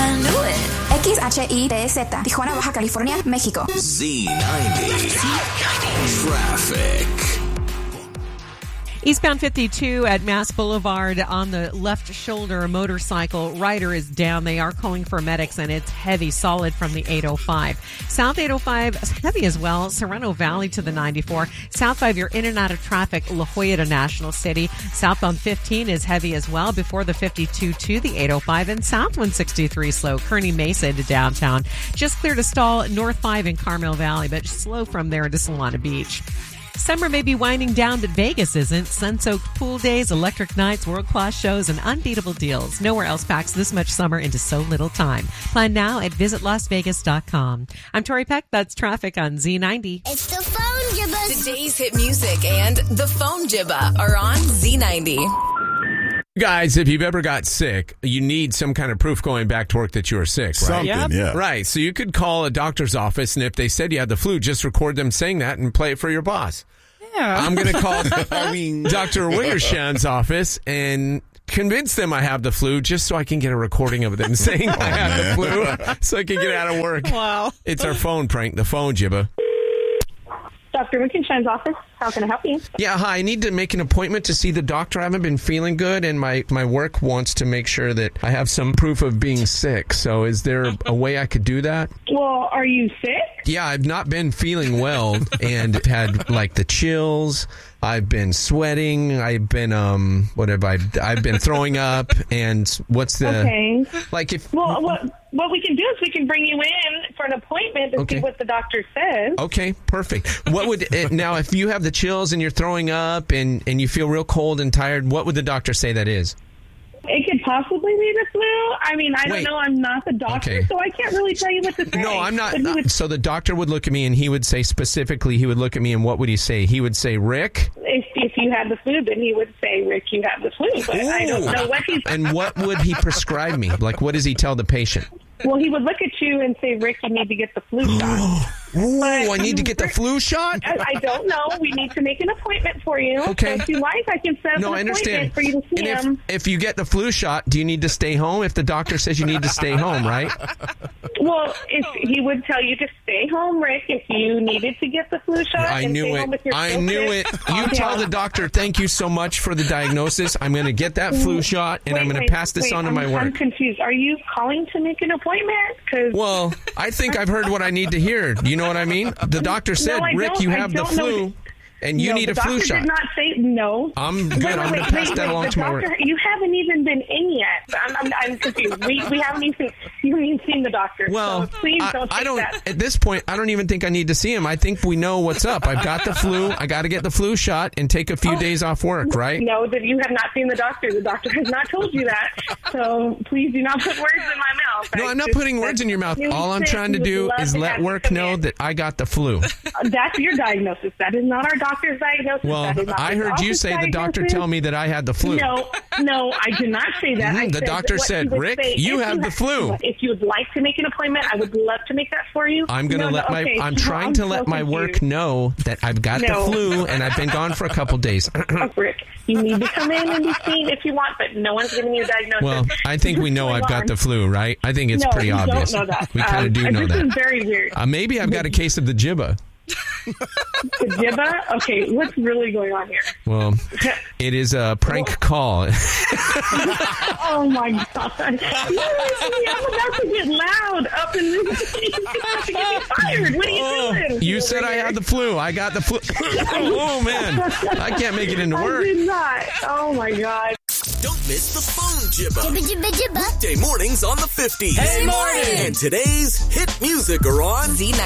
I knew it. XHITZ, Tijuana, Baja California, México. Z90 Traffic. Eastbound 52 at Mass Boulevard on the left shoulder, a motorcycle rider is down. They are calling for medics, and it's heavy, solid from the 805. South 805 is heavy as well. Sereno Valley to the 94. South 5, you're in and out of traffic. La Jolla to National City. Southbound 15 is heavy as well before the 52 to the 805. And South 163 slow. Kearney Mesa to downtown. Just clear to stall North 5 in Carmel Valley, but slow from there to Solana Beach. Summer may be winding down, but Vegas isn't. Sun-soaked pool days, electric nights, world-class shows, and unbeatable deals. Nowhere else packs this much summer into so little time. Plan now at visitlasvegas.com. I'm Tori Peck. That's traffic on Z90. It's the Phone Jibba. Today's hit music and the Phone Jibba are on Z90. Guys, if you've ever got sick, you need some kind of proof going back to work that you were sick, right? Something, yeah. Right. So you could call a doctor's office, and if they said you had the flu, just record them saying that and play it for your boss. Yeah. I'm going to call Dr. Wiershand's office and convince them I have the flu just so I can get a recording of them saying I have the flu so I can get out of work. Wow. It's our phone prank, the Phone Jibba. Dr. Wiershand's office. How can I help you? Yeah, hi. I need to make an appointment to see the doctor. I haven't been feeling good, and my work wants to make sure that I have some proof of being sick. So is there a way I could do that? Well, are you sick? Yeah, I've not been feeling well and had like the chills. I've been sweating. I've been I've been throwing up. And what's the Okay. like if Well, what we can do is we can bring you in for an appointment to see what the doctor says. Okay, perfect. What would now if you have the chills and you're throwing up and you feel real cold and tired, what would the doctor say that is? It could possibly be the flu. I mean, I Wait. don't know. I'm not the doctor, so I can't really tell you what to say. No, I'm not. But he would- So the doctor would look at me and he would say specifically, he would look at me and what would he say? He would say, Rick? if you had the flu, then he would say, Rick, you have the flu. But I don't know what he's... And what would he prescribe me? Like, what does he tell the patient? Well, he would look at you and say, Rick, you need to get the flu shot. Oh, I need to get the flu shot? I don't know. We need to make an appointment for you. Okay. So if you like, I can set up No, I an understand. appointment for you to see And him. if you get the flu shot, do you need to stay home? If the doctor says you need to stay home, right? Well, if he would tell you to stay home, Rick, if you needed to get the flu shot. I and knew stay it. home with your I knew children. it. You tell the doctor, thank you so much for the diagnosis. I'm going to get that flu shot, and I'm going to pass this on to my I'm work. confused. Are you calling to make an appointment? Well, I think I've heard what I need to hear. You know what I mean? The doctor said, I Rick, don't- you I have the don't know. flu, and you need a flu The shot. doctor did not say no. I'm good. I'm going to pass that along to my work. You haven't even been in yet. I'm confused. We haven't even seen the doctor. Well, so please don't take I don't. that. At this point, I don't even think I need to see him. I think we know what's up. I've got the flu. I got to get the flu shot and take a few days off work, right? No, that you have not seen the doctor. The doctor has not told you that. So please do not put words in my mouth. No, I'm not putting words in your mouth. All I'm trying to do is let work know that I got the flu. That's your diagnosis. That is not our doctor's diagnosis. Well, That is not I the heard you office say the doctor diagnosis. tell me that I had the flu. No, I did not say that. I The said doctor what said, he would Rick, say, you if have the flu. If you would like to make an appointment, I would love to make that for you. I'm going to I'm trying to let my work know that I've got the flu and I've been gone for a couple days. Rick, you need to come in and be seen if you want, but no one's giving you a diagnosis. Well, I think we know I've got the flu, right? I think it's pretty obvious. Don't know that. We kind of do know this that. is very weird. Maybe I've got a case of the jibba. The jibba? Okay, what's really going on here? Well, it is a prank call. Oh my God. I'm about to get loud up in this. You're about to get me fired. What are you doing? You said I had the flu. I got the flu. Oh, man. I can't make it into work. I did not. Oh my God. Don't miss the Phone Jibba. Jibba, jibba, jibba. Weekday mornings on the 50s. Hey, morning. And today's hit music are on Z90.